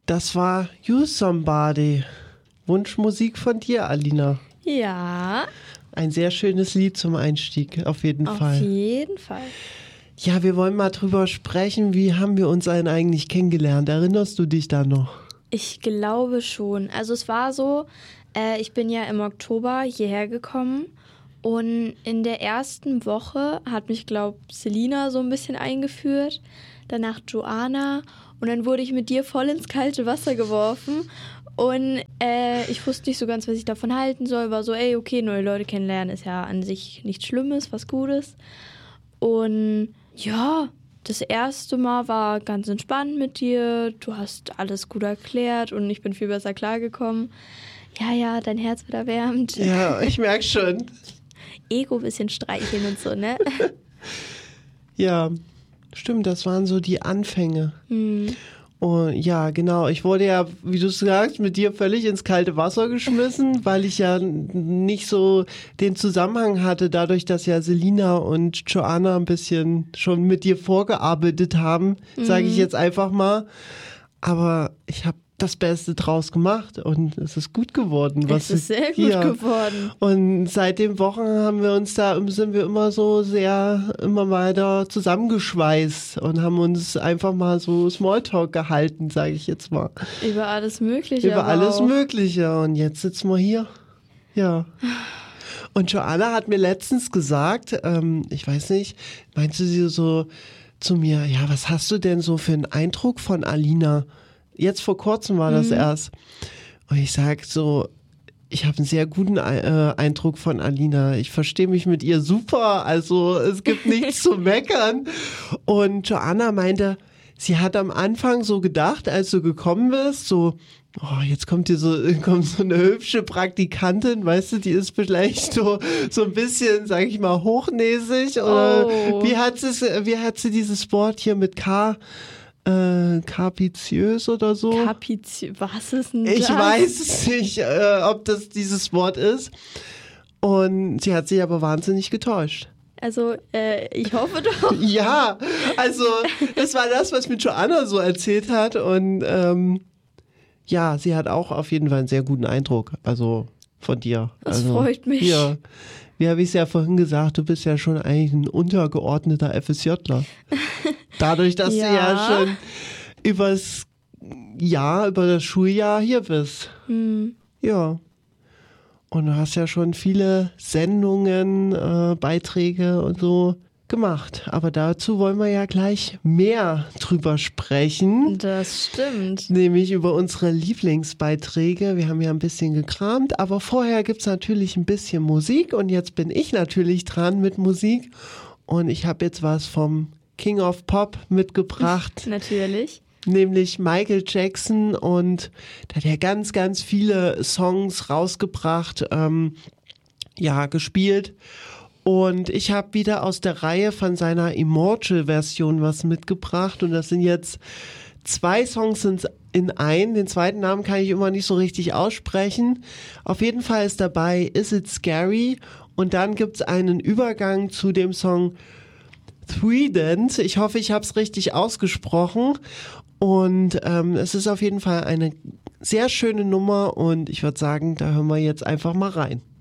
Das war You Somebody. Wunschmusik von dir, Alina. Ja. Ein sehr schönes Lied zum Einstieg, auf jeden Fall. Auf jeden Fall. Ja, wir wollen mal drüber sprechen, wie haben wir uns eigentlich kennengelernt? Erinnerst du dich da noch? Ich glaube schon. Also es war so, ich bin ja im Oktober hierher gekommen und in der ersten Woche hat mich, glaube ich, Selina so ein bisschen eingeführt, danach Joanna und dann wurde ich mit dir voll ins kalte Wasser geworfen und ich wusste nicht so ganz, was ich davon halten soll. War so, ey, okay, neue Leute kennenlernen ist ja an sich nichts Schlimmes, was Gutes. Und ja, das erste Mal war ganz entspannt mit dir. Du hast alles gut erklärt und ich bin viel besser klargekommen. Ja, dein Herz wird erwärmt. Ja, ich merke schon. Ego ein bisschen streicheln und so, ne? Ja, stimmt, das waren so die Anfänge. Und ja, genau, ich wurde ja, wie du sagst, mit dir völlig ins kalte Wasser geschmissen, weil ich ja nicht so den Zusammenhang hatte, dadurch, dass ja Selina und Joanna ein bisschen schon mit dir vorgearbeitet haben, sage ich jetzt einfach mal. Aber ich habe das Beste draus gemacht und es ist gut geworden. Es ist sehr gut geworden. Und seit den Wochen sind wir immer so immer weiter zusammengeschweißt und haben uns einfach mal so Smalltalk gehalten, sage ich jetzt mal. Über alles Mögliche. Über alles Mögliche. Und jetzt sitzen wir hier. Ja. Und Joanna hat mir letztens gesagt, ich weiß nicht, meinte sie so zu mir, ja, was hast du denn so für einen Eindruck von Alina? Jetzt vor kurzem war das erst. Und ich sag so, ich habe einen sehr guten Eindruck von Alina. Ich verstehe mich mit ihr super. Also es gibt nichts zu meckern. Und Joanna meinte, sie hat am Anfang so gedacht, als du gekommen bist, so, oh, jetzt kommt so eine hübsche Praktikantin, weißt du, die ist vielleicht so ein bisschen, sag ich mal, hochnäsig. Oder wie hat sie dieses Wort hier mit K? Kapiziös oder so. Was ist denn das? Ich weiß es nicht, ob das dieses Wort ist. Und sie hat sich aber wahnsinnig getäuscht. Also, ich hoffe doch. Ja, also das war das, was mir Joanna so erzählt hat. Und ja, sie hat auch auf jeden Fall einen sehr guten Eindruck, also von dir. Das freut mich. Ja. Wie habe ich es ja vorhin gesagt, du bist ja schon eigentlich ein untergeordneter FSJler. Dadurch, dass du ja schon über das Schuljahr hier bist. Ja. Und du hast ja schon viele Sendungen, Beiträge und so gemacht. Aber dazu wollen wir ja gleich mehr drüber sprechen. Das stimmt. Nämlich über unsere Lieblingsbeiträge. Wir haben ja ein bisschen gekramt, aber vorher gibt's natürlich ein bisschen Musik und jetzt bin ich natürlich dran mit Musik und ich habe jetzt was vom King of Pop mitgebracht. Natürlich. Nämlich Michael Jackson und da hat er ganz, ganz viele Songs rausgebracht, gespielt. Und ich habe wieder aus der Reihe von seiner Immortal-Version was mitgebracht. Und das sind jetzt 2 Songs in ein. Den zweiten Namen kann ich immer nicht so richtig aussprechen. Auf jeden Fall ist dabei Is It Scary? Und dann gibt's einen Übergang zu dem Song Trident. Ich hoffe, ich habe es richtig ausgesprochen. Und es ist auf jeden Fall eine sehr schöne Nummer. Und ich würde sagen, da hören wir jetzt einfach mal rein.